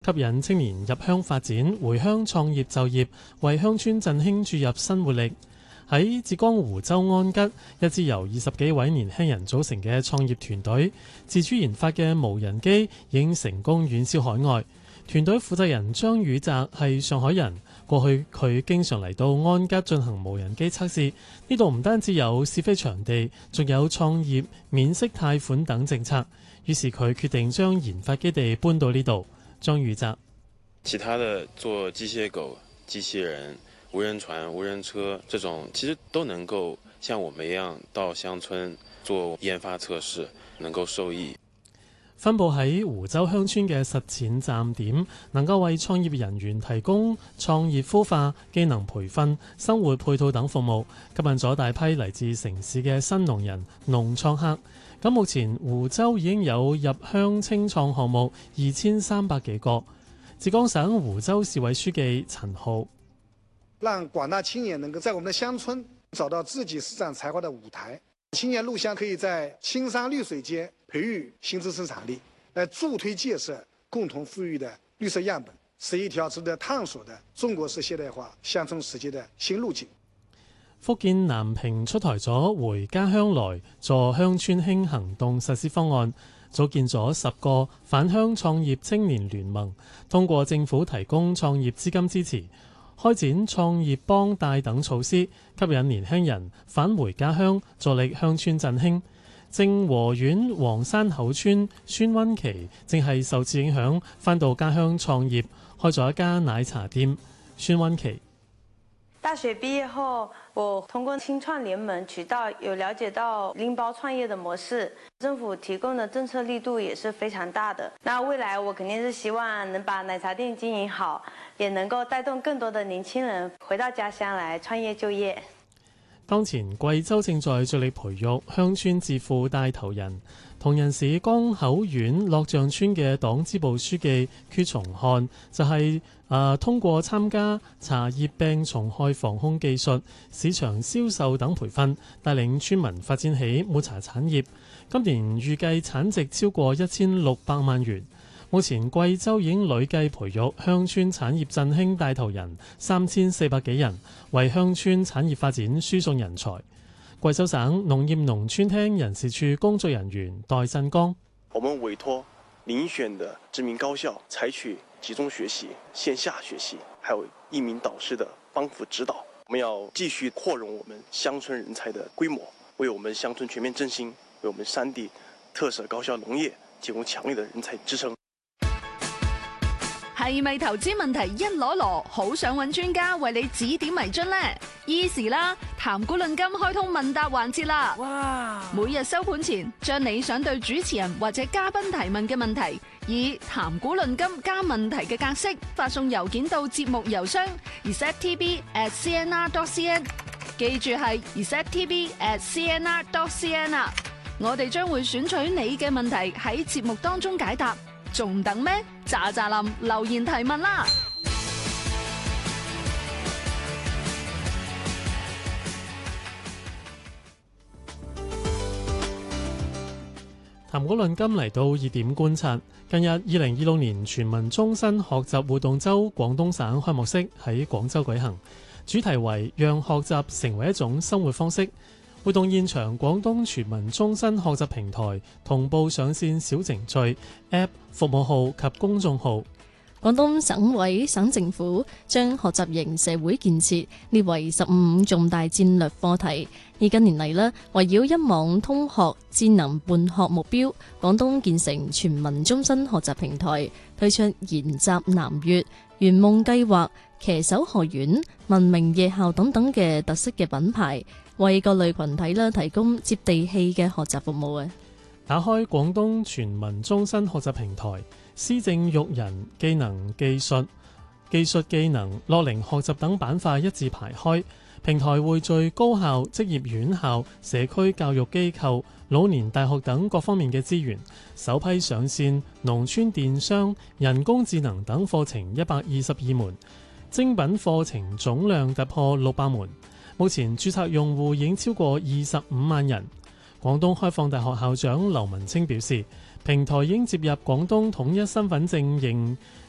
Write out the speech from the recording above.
吸引青年入鄉發展、回鄉創業就業，為鄉村振興注入新活力。喺浙江湖州安吉，一支由20幾位年輕人組成嘅創業團隊，自主研發嘅無人機已經成功遠銷海外。團隊負責人張宇澤係上海人，過去佢經常嚟到安吉進行無人機測試。呢度唔單止有試飛場地，仲有創業免息貸款等政策，於是佢決定將研發基地搬到呢度。張宇澤， 其他的做機械狗、機器人、無人船、無人車這種，其實都能夠像我們一樣到鄉村做研發測試，能夠受益。 分佈喺湖州鄉村嘅實踐站點，能夠為創業人員提供創業孵化、技能培訓、生活配套等服務，吸引咗大批嚟自城市嘅新農人、農創客。咁目前湖州已經有入鄉青創項目2300幾個。浙江省湖州市委書記陳浩， 讓廣大青年能夠在我們的鄉村找到自己施展才華的舞台。青年入鄉可以在青山綠水間培育新質生產力，來助推建設共同富裕的綠色樣本，是一條值得探索的中國式現代化鄉村實踐的新路徑。 福建南平出台咗回家鄉來助鄉村興行動實施方案，組建咗10個返鄉創業青年聯盟，通過政府提供創業資金支持，開展創業幫帶等措施，吸引年輕人返回家鄉，助力鄉村振興。正和縣黃山口村孫溫琪正係受此影響返到家鄉創業，開咗一家奶茶店。孫溫琪， 大學畢業後，我通過青創聯盟渠道有了解到拎包創業的模式，政府提供的政策力度也是非常大的。那未來我肯定是希望能把奶茶店經營好，也能夠帶動更多的年輕人回到家鄉來創業就業。 當前貴州正在着力培育鄉村致富帶頭人。銅仁市江口縣樂象村嘅黨支部書記闕崇漢就係通過參加茶葉病蟲害防控技術、市場銷售等培訓，帶領村民發展起抹茶產業。今年預計產值超過1600萬元。目前貴州已經累計培育鄉村產業振興帶頭人3400幾人，為鄉村產業發展輸送人才。貴州省農業農村廳人事處工作人員戴振剛， 我們委託遴選的知名高校採取集中學習、線下學習，還有1名導師的幫扶指導。我們要繼續擴容我們鄉村人才的規模，為我們鄉村全面振興，為我們山地特色高效農業提供強力的人才支撐。 係咪投資問題一籮籮，好想揾專家為你指點迷津呢？Easy 啦，談股論金開通問答環節啦！哇！每日收盤前，將你想對主持人或者嘉賓提問嘅問題，以談股論金加問題嘅格式發送郵件到節目郵箱 receptv@cnr.cn， 記住係 receptv@cnr.cn 啊！我哋將會選取你嘅問題喺節目當中解答。仲等咩？喳喳林留言提問啦！ 談股論金嚟到熱點觀察。近日2026年全民終身學習活動週廣東省開幕式喺廣州舉行，主題為讓學習成為一種生活方式。活動現場，廣東全民終身學習平台同步上線小程序、App、服務號及公眾號。 廣東省委省政府將學習型社會建設列為15重大戰略課題。而近年嚟呢，圍繞一網通學、智能辦學目標，廣東建成全民終身學習平台，推出研習南粵、圓夢計劃、騎手學院、文明夜校等等嘅特色嘅品牌，為各類群體提供接地氣嘅學習服務。 打開廣東全民終身學習平台，施政育人、技能技術、技術技能、樂齡學習等板塊一字排開。平台匯聚高校、職業院校、社區教育機構、老年大學等各方面嘅資源，首批上線農村電商、人工智能等課程122門，精品課程總量突破600門。目前註冊用戶已經超過25萬人。廣東開放大學校長劉文清表示，平台已經接入廣東統一身份證認